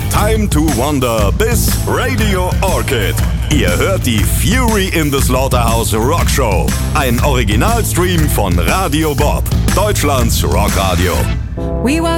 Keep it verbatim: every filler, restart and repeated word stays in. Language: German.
Time to Wonder bis Radio Orchid. Ihr hört die Fury in the Slaughterhouse Rock Show. Ein Originalstream von Radio Bob, Deutschlands Rockradio. We walk